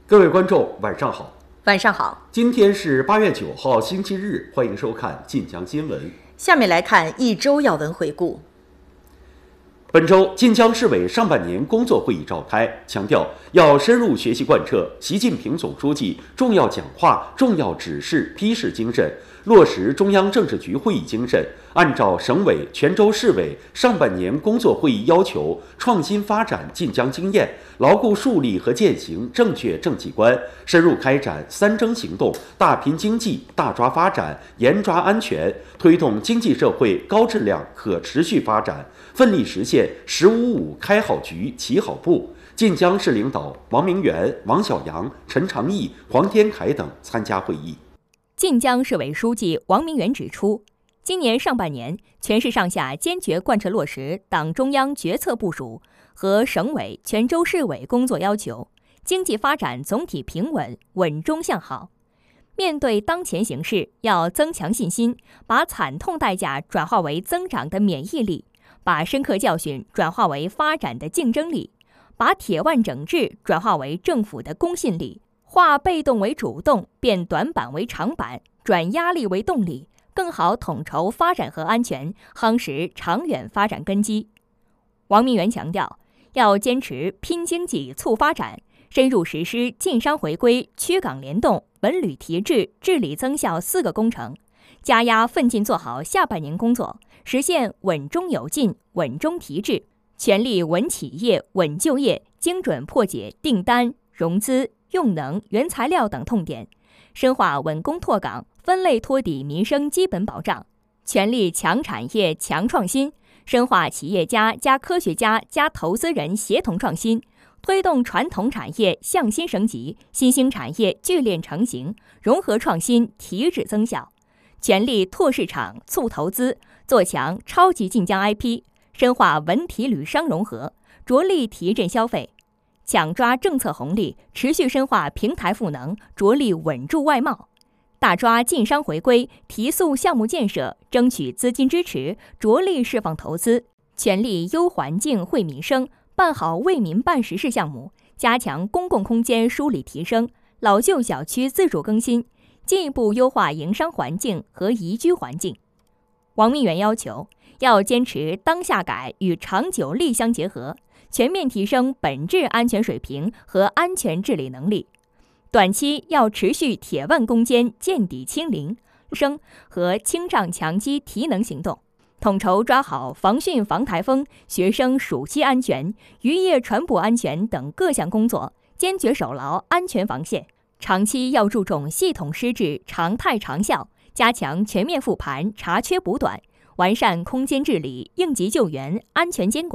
各位观众，晚上好。 晚上好， 今天是8月9号，星期日，欢迎收看晋江新闻。 下面来看一周要闻回顾。 本周，晋江市委上半年工作会议召开，强调要深入学习贯彻习近平总书记重要讲话、重要指示批示精神，落实中央政治局会议精神，按照省委、全州市委上半年工作会议要求，创新发展晋江经验，牢固树立和践行正确政绩观，深入开展3征行动，大拼经济、大抓发展、严抓安全，推动经济社会高质量可持续发展，奋力实现“15.5”开好局、起好步。晋江市领导王明元、王小阳、陈长义、黄天凯等参加会议。 晋江市委书记王明元指出，今年上半年，全市上下坚决贯彻落实党中央决策部署和省委、全州市委工作要求，经济发展总体平稳、稳中向好。面对当前形势，要增强信心，把惨痛代价转化为增长的免疫力，把深刻教训转化为发展的竞争力，把铁腕整治转化为政府的公信力，化被动为主动，变短板为长板，转压力为动力，更好统筹发展和安全，夯实长远发展根基。王明元强调，要坚持拼经济促发展，深入实施晋商回归、区港联动、文旅提质、治理增效4个工程，加压奋进做好下半年工作，实现稳中有进、稳中提质，全力稳企业、稳就业，精准破解订单、融资、用能、原材料等痛点，深化稳工拓岗，分类托底民生基本保障，全力强产业、强创新，深化企业家加科学家加投资人协同创新，推动传统产业向新升级，新兴产业聚链成型，融合创新，提质增效，全力拓市场、促投资，做强超级晋江 IP， 深化文体旅商融合，着力提振消费，抢抓政策红利，持续深化平台赋能，着力稳住外贸，大抓晋商回归，提速项目建设，争取资金支持，着力释放投资，全力优环境惠民生，办好为民办实事项目，加强公共空间梳理提升，老旧小区自主更新，进一步优化营商环境和宜居环境。王明元要求，要坚持当下改与长久力相结合，全面提升本质安全水平和安全治理能力。短期要持续铁腕攻坚见底清零生和清障强击提能行动，统筹抓好防汛防台风、学生暑期安全、渔业船舶安全等各项工作，坚决守牢安全防线。长期要注重系统施治常态长效，加强全面复盘查缺补短，完善空间治理、应急救援、安全监管。